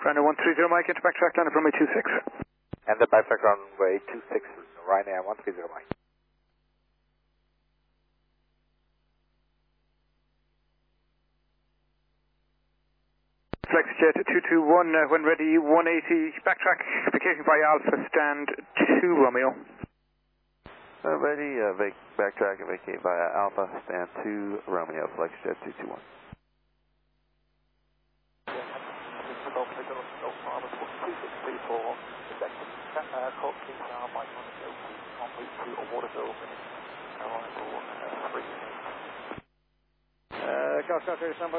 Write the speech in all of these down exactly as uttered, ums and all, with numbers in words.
Runway one three zero Mike, into backtrack line from runway two six. And the backtrack runway two six, Ryanair one three zero Mike. FlexJet two two one, uh, when ready, one eighty, backtrack, vacating by Alpha, stand two Romeo. Uh, ready, uh, vac backtrack and vacate via Alpha, stand two Romeo, FlexJet two two one. Uh, Golf Golf Air standby.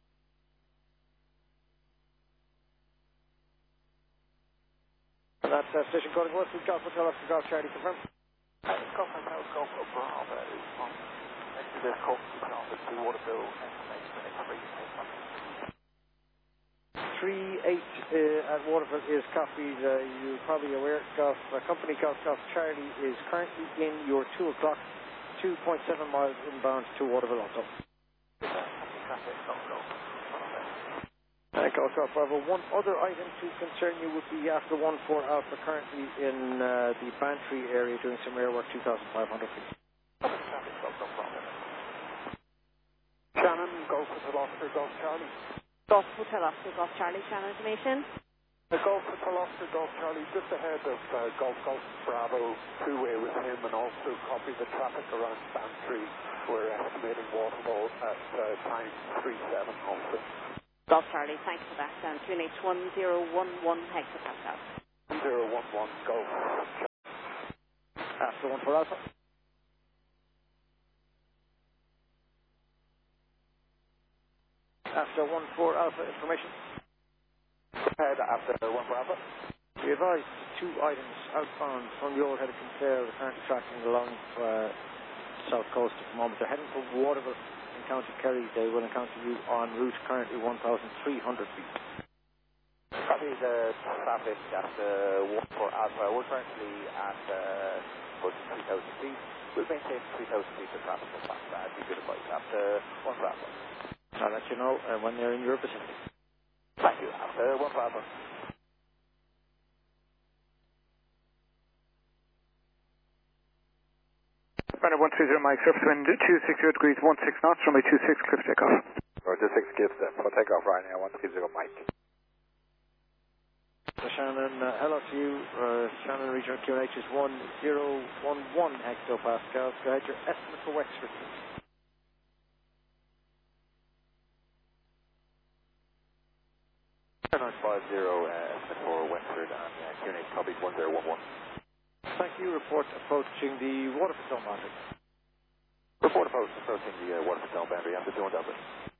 That's uh, station code was Golf Hotel Oscar Golf Charlie confirmed. Golf Hotel Golf Bravo on Exeter Golf Bravo to Waterville estimation three eight uh, at Waterville is copied. Uh, you're probably aware Golf uh, Company Golf Golf Charlie is currently in your two o'clock, two point seven miles inbound to Waterville also. Uh, Golf Golf Bravo. One other item to concern you would be after one four Alpha, currently in uh, the Bantry area doing some air work, two thousand five hundred feet. Shannon, Golf Hotel Oscar Golf Charlie. Golf Hotel Oscar Golf Charlie, Shannon information. The Golf Hotel Oscar Golf Charlie, just ahead of uh, Golf Golf Bravo, two-way with him, and also copy the traffic around Bantry. We're estimating waterfall at uh, time three seven also. Golf Charlie, thanks for that. Down Q N H one zero one one hectopascal. one zero one one, Golf. After one four Alpha. After one four Alpha information. Head after one four Alpha. We advised two items outbound from the old head of Kinsale, currently tracking along uh, south coast at the moment. They're heading for Waterville in County Kerry. They will encounter you en route currently one thousand three hundred feet. Copy the traffic at uh, one four Alpha. We're currently at uh, three thousand feet. We'll maintain three thousand feet of traffic will pass that. Be good advice after one four Alpha. I'll let you know uh, when they're in your vicinity. Thank you. After one four Alpha. Runway one three zero Mike, surface wind two six zero degrees, one six knots, runway two six, clear for takeoff. Roger six gives them for takeoff, Ryanair one three zero Mike. So Shannon, uh, hello to you. Uh, Shannon Regional Q N H is one zero one one hectopascals. Go ahead, your estimate for Wexford. nine five zero, uh, estimate for Wexford, and uh, Q N H copies one zero one one. Thank you. Report approaching the Waterford Zone boundary. Report approach, approaching the uh, Waterford Zone boundary after two one Dublin.